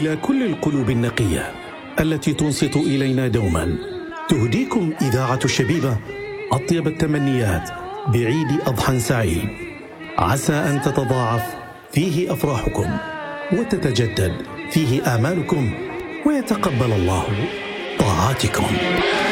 إلى كل القلوب النقية التي تنصت إلينا دوما، تهديكم إذاعة الشبيبة أطيب التمنيات بعيد أضحى سعيد، عسى أن تتضاعف فيه أفراحكم وتتجدد فيه آمالكم ويتقبل الله طاعاتكم.